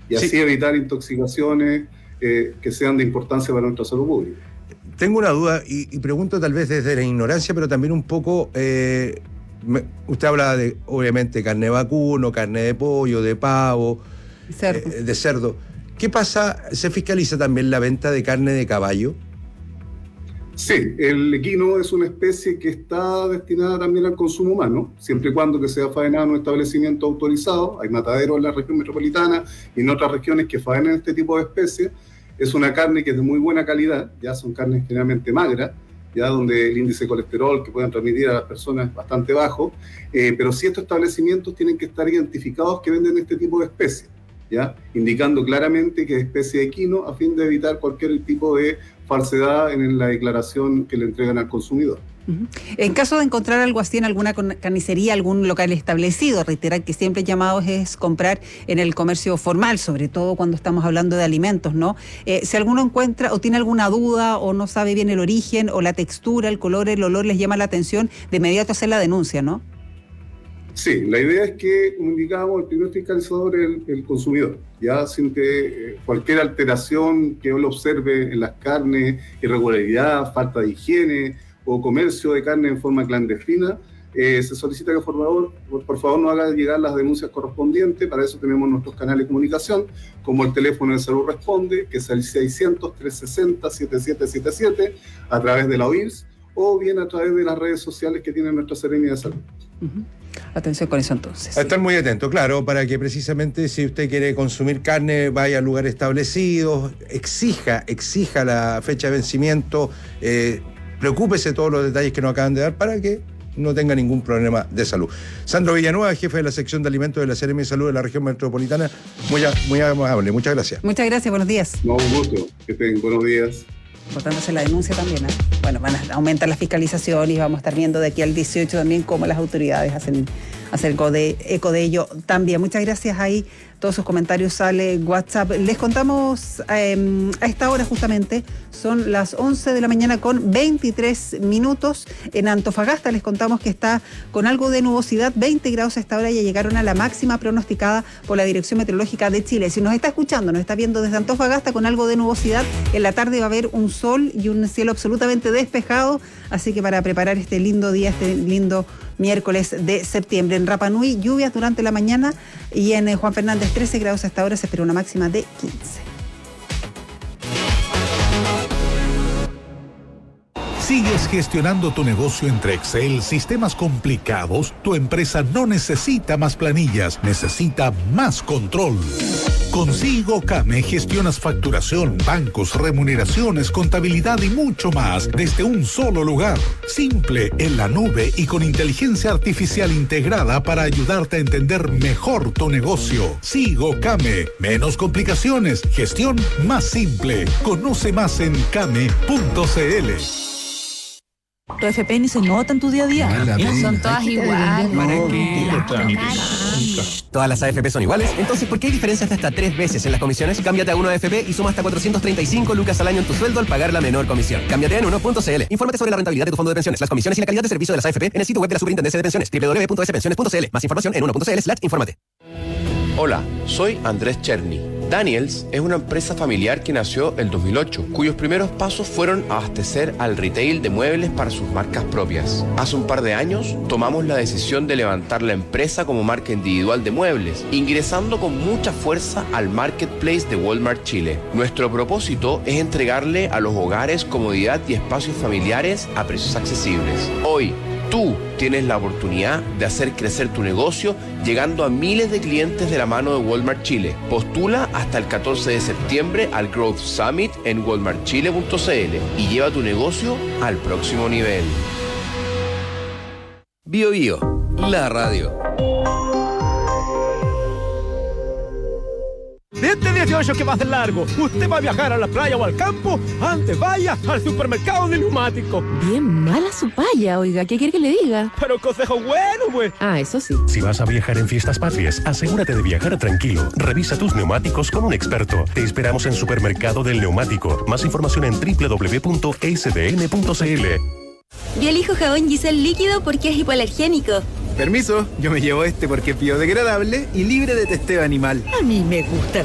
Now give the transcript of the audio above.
y así evitar intoxicaciones que sean de importancia para nuestra salud pública. Tengo una duda y pregunto tal vez desde la ignorancia, pero también un poco, usted habla de, obviamente, carne de vacuno, carne de pollo, de pavo, de cerdo. ¿Qué pasa? ¿Se fiscaliza también la venta de carne de caballo? Sí, el equino es una especie que está destinada también al consumo humano, siempre y cuando que sea faenado en un establecimiento autorizado. Hay mataderos en la región metropolitana y en otras regiones que faenan este tipo de especies. Es una carne que es de muy buena calidad, ya son carnes generalmente magras, ya donde el índice de colesterol que pueden transmitir a las personas es bastante bajo, pero sí estos establecimientos tienen que estar identificados que venden este tipo de especies, ¿ya? Indicando claramente que es especie de equino a fin de evitar cualquier tipo de falsedad en la declaración que le entregan al consumidor. En caso de encontrar algo así en alguna carnicería, algún local establecido, reiterar que siempre llamados es comprar en el comercio formal, sobre todo cuando estamos hablando de alimentos, ¿no? Si alguno encuentra o tiene alguna duda o no sabe bien el origen o la textura, el color, el olor les llama la atención, de inmediato hacer la denuncia, ¿no? Sí, la idea es que, como indicábamos, el primer fiscalizador es el consumidor, ya sin que cualquier alteración que él observe en las carnes, irregularidad, falta de higiene o comercio de carne en forma clandestina, se solicita que por favor nos haga llegar las denuncias correspondientes. Para eso tenemos nuestros canales de comunicación, como el teléfono de Salud Responde, que es el 600-360-7777, a través de la OIRS, o bien a través de las redes sociales que tiene nuestra Seremia de Salud. Atención con eso entonces. A estar muy atento, claro, para que precisamente si usted quiere consumir carne, vaya a lugares establecidos, exija la fecha de vencimiento, preocúpese de todos los detalles que nos acaban de dar para que no tenga ningún problema de salud. Sandro Villanueva, jefe de la sección de alimentos de la Seremia de Salud de la región metropolitana, muy amable, muchas gracias. Muchas gracias, buenos días. No, un gusto, que tengan buenos días. Importante la denuncia también, ¿eh? Bueno, aumentar la fiscalización y vamos a estar viendo de aquí al 18 también cómo las autoridades hacen eco de ello también. Muchas gracias ahí. Todos sus comentarios sale WhatsApp. Les contamos a esta hora justamente, son las 11 de la mañana con 23 minutos. En Antofagasta les contamos que está con algo de nubosidad, 20 grados a esta hora, ya llegaron a la máxima pronosticada por la Dirección Meteorológica de Chile. Si nos está escuchando, nos está viendo desde Antofagasta con algo de nubosidad, en la tarde va a haber un sol y un cielo absolutamente despejado, así que para preparar este lindo día, este lindo miércoles de septiembre. En Rapa Nui, lluvias durante la mañana y en Juan Fernández 13 grados hasta ahora, se espera una máxima de 15. ¿Sigues gestionando tu negocio entre Excel, sistemas complicados? Tu empresa no necesita más planillas, necesita más control. Con SigoCame gestionas facturación, bancos, remuneraciones, contabilidad y mucho más desde un solo lugar. Simple, en la nube y con inteligencia artificial integrada para ayudarte a entender mejor tu negocio. SigoCame, menos complicaciones, gestión más simple. Conoce más en came.cl. Tu FP ni se nota en tu día a día. Son todas iguales. ¿Para qué? ¿Todas las AFP son iguales? Entonces, ¿por qué hay diferencias de hasta 3 veces en las comisiones? Cámbiate a 1AFP y suma hasta 435 lucas al año en tu sueldo al pagar la menor comisión. Cámbiate en 1.cl. Infórmate sobre la rentabilidad de tu fondo de pensiones, las comisiones y la calidad de servicio de las AFP en el sitio web de la Superintendencia de Pensiones, www.spensiones.cl. Más información en 1.cl/. Infórmate. Hola, soy Andrés Cherny. Daniels es una empresa familiar que nació el 2008, cuyos primeros pasos fueron abastecer al retail de muebles para sus marcas propias. Hace un par de años tomamos la decisión de levantar la empresa como marca individual de muebles, ingresando con mucha fuerza al marketplace de Walmart Chile. Nuestro propósito es entregarle a los hogares comodidad y espacios familiares a precios accesibles. Hoy, tú tienes la oportunidad de hacer crecer tu negocio llegando a miles de clientes de la mano de Walmart Chile. Postula hasta el 14 de septiembre al Growth Summit en walmartchile.cl y lleva tu negocio al próximo nivel. Bio Bio, la radio. Este 18 que va a ser largo, usted va a viajar a la playa o al campo, antes vaya al supermercado de neumáticos. Bien mala su paya, oiga, ¿qué quiere que le diga? Pero consejo bueno, pues. Ah, eso sí. Si vas a viajar en Fiestas Patrias, asegúrate de viajar tranquilo. Revisa tus neumáticos con un experto. Te esperamos en Supermercado del Neumático. Más información en www.sdn.cl. Yo elijo jabón Giselle líquido porque es hipoalergénico. Permiso, yo me llevo este porque es biodegradable y libre de testeo animal. A mí me gusta